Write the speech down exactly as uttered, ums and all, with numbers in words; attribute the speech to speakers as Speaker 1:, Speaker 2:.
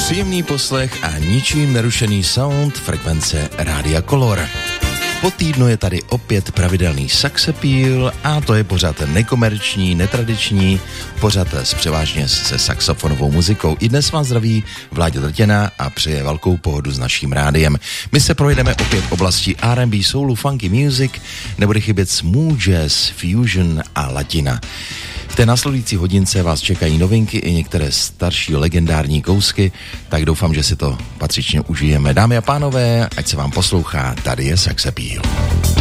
Speaker 1: Příjemný poslech a ničím nerušený sound frekvence Rádia Color. Po týdnu je tady opět pravidelný Sax Appeal a to je pořád nekomerční, netradiční, pořád s převážně se saxofonovou muzikou. I dnes vás zdraví Vláďa Drtěna a přeje velkou pohodu s naším rádiem. My se projdeme opět oblasti R and B, soulu, funky music, nebude chybět smooth jazz, fusion a latina. V té následující hodince vás čekají novinky i některé starší legendární kousky, tak doufám, že si to patřičně užijeme. Dámy a pánové, ať se vám poslouchá, tady je Sax Appeal.